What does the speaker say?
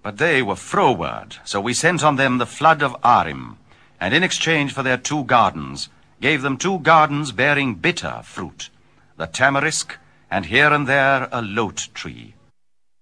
But they were froward, so we sent on them the flood of Arim, and in exchange for their 2 gardens, gave them 2 gardens bearing bitter fruit, the tamarisk, and here and there a lote tree.